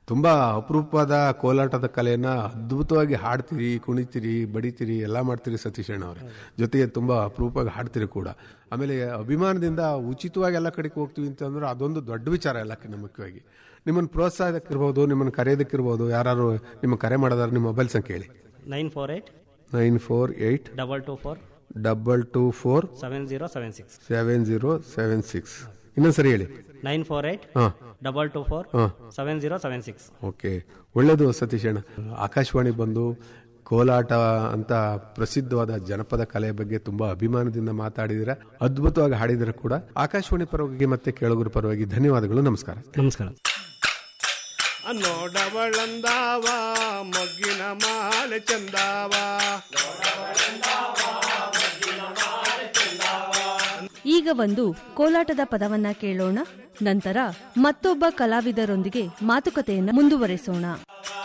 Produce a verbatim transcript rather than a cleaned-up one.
ತುಂಬಾ ಅಪರೂಪದ ಕೋಲಾಟದ ಕಲೆಯನ್ನ ಅದ್ಭುತವಾಗಿ ಹಾಡ್ತೀರಿ, ಕುಣಿತೀರಿ, ಬಡಿತೀರಿ, ಎಲ್ಲ ಮಾಡ್ತೀರಿ ಸತೀಶ್ ಅಣ್ಣ ಅವರೇ. ಜೊತೆಗೆ ತುಂಬಾ ಅಪರೂಪವಾಗಿ ಹಾಡ್ತೀರಿ ಕೂಡ. ಆಮೇಲೆ ಅಭಿಮಾನದಿಂದ ಉಚಿತವಾಗಿ ಎಲ್ಲ ಕಡೆಗೆ ಹೋಗ್ತೀವಿ ಅಂತಂದ್ರೆ ಅದೊಂದು ದೊಡ್ಡ ವಿಚಾರ ಎಲ್ಲಕ್ಕಿಂತ ಮುಖ್ಯವಾಗಿ. ನಿಮ್ಮನ್ನು ಪ್ರೋತ್ಸಾಹಕ್ಕಿರ್ಬೋದು, ನಿಮ್ಮನ್ನು ಕರೆಯೋದಕ್ಕಿರ್ಬೋದು, ಯಾರು ನಿಮ್ಮ ಕರೆ ಮಾಡೋದಾದ್ರೆ ನಿಮ್ಮ ಮೊಬೈಲ್ ಸಂಖ್ಯೆ ಹೇಳಿ. Nine four eight nine four eight double two four double two four seven zero seven six seven zero seven six ಇನ್ನೊಂದ್ಸರಿ ಹೇಳಿ. Nine four eight double two four seven zero seven six. Okay, ಒಳ್ಳೇದು ಸತೀಶ್ ಅಣ್ಣ. ಆಕಾಶವಾಣಿ ಬಂದು ಕೋಲಾಟ ಅಂತ ಪ್ರಸಿದ್ಧವಾದ ಜನಪದ ಕಲೆಯ ಬಗ್ಗೆ ತುಂಬಾ ಅಭಿಮಾನದಿಂದ ಮಾತಾಡಿದಿರ, ಅದ್ಭುತವಾಗಿ ಹಾಡಿದಿರ ಕೂಡ. ಆಕಾಶವಾಣಿ ಪರವಾಗಿ ಮತ್ತೆ ಕೇಳುಗರ ಪರವಾಗಿ ಧನ್ಯವಾದಗಳು. ನಮಸ್ಕಾರ. ನಮಸ್ಕಾರ. ನೋಡವಳಂದಾವ ಮೊಗ್ಗಿನ ಮಾಲೆ ಚಂದಾವ, ಈಗ ಒಂದು ಕೋಲಾಟದ ಪದವನ್ನ ಕೇಳೋಣ. ನಂತರ ಮತ್ತೊಬ್ಬ ಕಲಾವಿದರೊಂದಿಗೆ ಮಾತುಕತೆಯನ್ನು ಮುಂದುವರೆಸೋಣ.